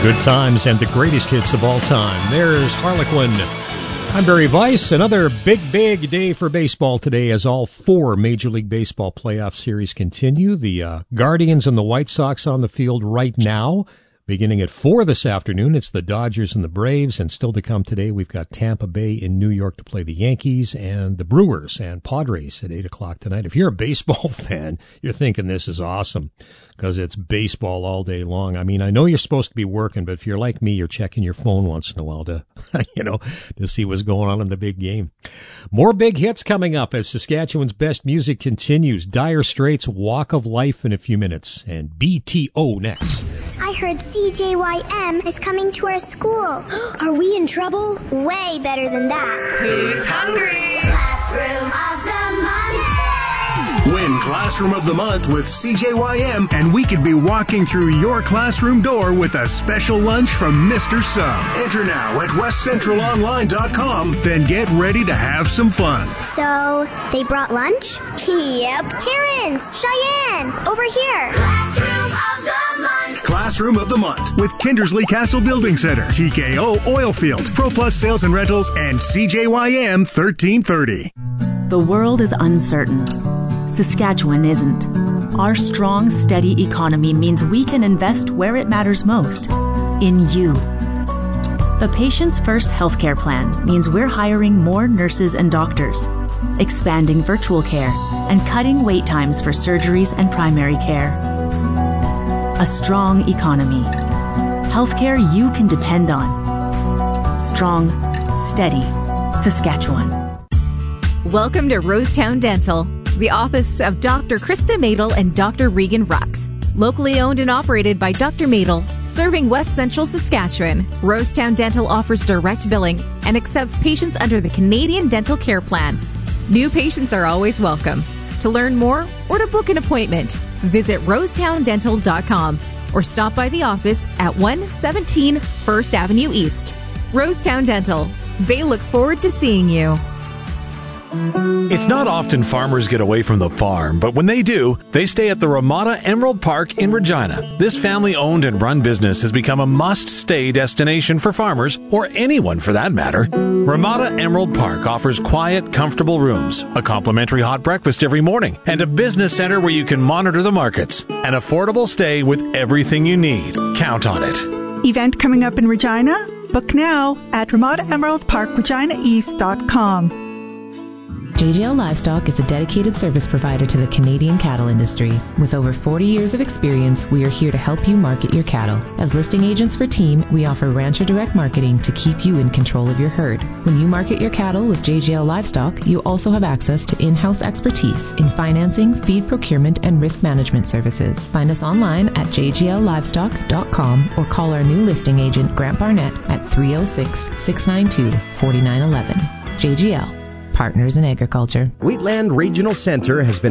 Good times and the greatest hits of all time. There's Harlequin. I'm Barry Weiss. Another big day for baseball today as all four Major League Baseball playoff series continue. The Guardians and the White Sox on the field right now. Beginning at 4 this afternoon, it's the Dodgers and the Braves, and still to come today, we've got Tampa Bay in New York to play the Yankees and the Brewers and Padres at 8 o'clock tonight. If you're a baseball fan, you're thinking this is awesome because it's baseball all day long. I mean, I know you're supposed to be working, but if you're like me, you're checking your phone once in a while to, to see what's going on in the big game. More big hits coming up as Saskatchewan's best music continues. Dire Straits' Walk of Life in a few minutes, and BTO next. I heard CJYM is coming to our school. Are we in trouble? Way better than that. Who's hungry? Classroom of the Month. Win Classroom of the Month with CJYM, and we could be walking through your classroom door with a special lunch from Mr. Sub. Enter now at westcentralonline.com, then get ready to have some fun. So, they brought lunch? Yep. Terrence, Cheyenne, over here. Classroom of the Month. Classroom of the Month with Kindersley Castle Building Center, TKO Oilfield, ProPlus Sales and Rentals, and CJYM 1330. The world is uncertain. Saskatchewan isn't. Our strong, steady economy means we can invest where it matters most, in you. The Patients First healthcare plan means we're hiring more nurses and doctors, expanding virtual care, and cutting wait times for surgeries and primary care. A strong economy. Healthcare you can depend on. Strong, steady Saskatchewan. Welcome to Rosetown Dental, the office of Dr. Krista Madel and Dr. Regan Rux. Locally owned and operated by Dr. Madel, serving West Central Saskatchewan, Rosetown Dental offers direct billing and accepts patients under the Canadian Dental Care Plan. New patients are always welcome. To learn more or to book an appointment, visit rosetowndental.com or stop by the office at 117 First Avenue East. Rosetown Dental. They look forward to seeing you. It's not often farmers get away from the farm, but when they do, they stay at the Ramada Emerald Park in Regina. This family-owned and run business has become a must-stay destination for farmers, or anyone for that matter. Ramada Emerald Park offers quiet, comfortable rooms, a complimentary hot breakfast every morning, and a business center where you can monitor the markets. An affordable stay with everything you need. Count on it. Event coming up in Regina? Book now at RamadaEmeraldParkReginaEast.com. JGL Livestock is a dedicated service provider to the Canadian cattle industry. With over 40 years of experience, we are here to help you market your cattle. As listing agents for Team, we offer Rancher Direct Marketing to keep you in control of your herd. When you market your cattle with JGL Livestock, you also have access to in-house expertise in financing, feed procurement, and risk management services. Find us online at jgllivestock.com or call our new listing agent, Grant Barnett, at 306-692-4911. JGL. Partners in Agriculture. Wheatland Regional Center has been